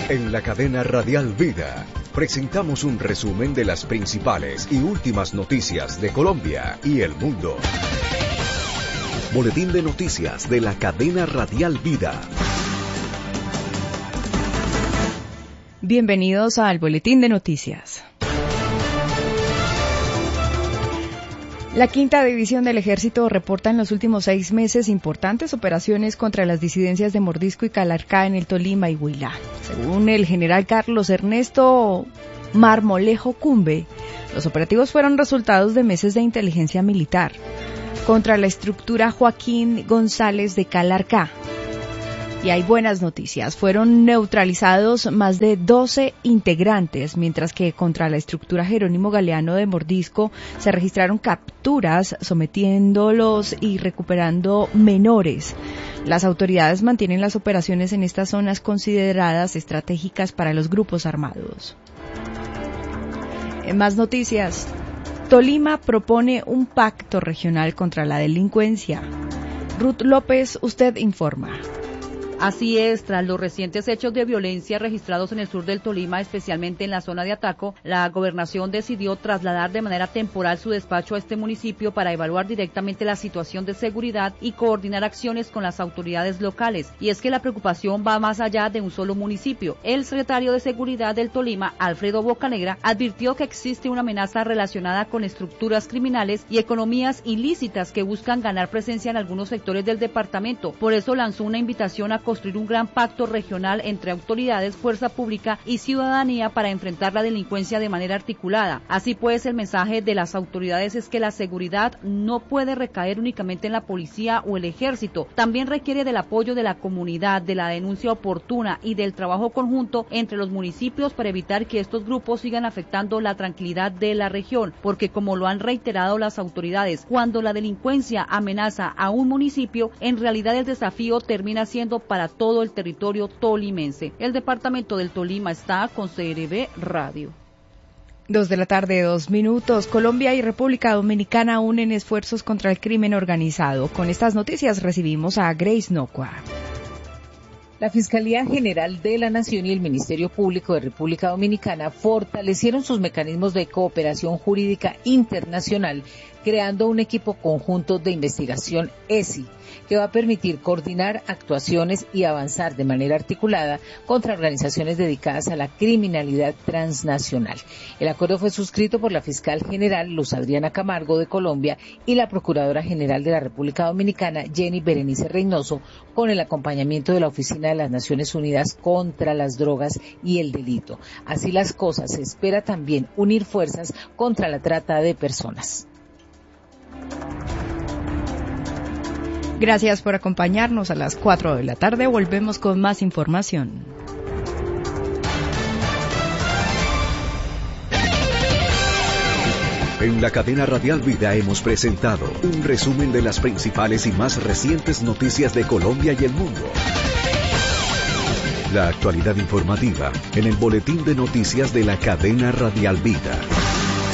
En la cadena Radial Vida presentamos un resumen de las principales y últimas noticias de Colombia y el mundo. Boletín de noticias de la cadena Radial Vida. Bienvenidos al Boletín de Noticias. La Quinta División del Ejército reporta en los últimos 6 meses importantes operaciones contra las disidencias de Mordisco y Calarcá en el Tolima y Huila. Según el general Carlos Ernesto Marmolejo Cumbe, los operativos fueron resultados de meses de inteligencia militar contra la estructura Joaquín González de Calarcá. Y hay buenas noticias, fueron neutralizados más de 12 integrantes, mientras que contra la estructura Jerónimo Galeano de Mordisco se registraron capturas sometiéndolos y recuperando menores. Las autoridades mantienen las operaciones en estas zonas consideradas estratégicas para los grupos armados. En más noticias, Tolima propone un pacto regional contra la delincuencia. Ruth López, usted informa. Así es, tras los recientes hechos de violencia registrados en el sur del Tolima, especialmente en la zona de Ataco, la gobernación decidió trasladar de manera temporal su despacho a este municipio para evaluar directamente la situación de seguridad y coordinar acciones con las autoridades locales. Y es que la preocupación va más allá de un solo municipio. El secretario de Seguridad del Tolima, Alfredo Bocanegra, advirtió que existe una amenaza relacionada con estructuras criminales y economías ilícitas que buscan ganar presencia en algunos sectores del departamento. Por eso lanzó una invitación a construir un gran pacto regional entre autoridades, fuerza pública y ciudadanía para enfrentar la delincuencia de manera articulada. Así pues, el mensaje de las autoridades es que la seguridad no puede recaer únicamente en la policía o el ejército, también requiere del apoyo de la comunidad, de la denuncia oportuna y del trabajo conjunto entre los municipios para evitar que estos grupos sigan afectando la tranquilidad de la región, porque como lo han reiterado las autoridades, cuando la delincuencia amenaza a un municipio, en realidad el desafío termina siendo para todo el territorio tolimense. El departamento del Tolima está con CRB Radio. 2:02 p.m. Colombia y República Dominicana unen esfuerzos contra el crimen organizado. Con estas noticias recibimos a Grace Nocua. La Fiscalía General de la Nación y el Ministerio Público de República Dominicana fortalecieron sus mecanismos de cooperación jurídica internacional, creando un equipo conjunto de investigación ESI, que va a permitir coordinar actuaciones y avanzar de manera articulada contra organizaciones dedicadas a la criminalidad transnacional. El acuerdo fue suscrito por la fiscal general Luz Adriana Camargo de Colombia y la Procuradora General de la República Dominicana, Jenny Berenice Reynoso, con el acompañamiento de la Oficina de las Naciones Unidas contra las Drogas y el Delito. Así las cosas, se espera también unir fuerzas contra la trata de personas. Gracias por acompañarnos. A las 4 de la tarde volvemos con más información. En la cadena Radial Vida hemos presentado un resumen de las principales y más recientes noticias de Colombia y el mundo. La actualidad informativa en el Boletín de Noticias de la cadena Radial Vida.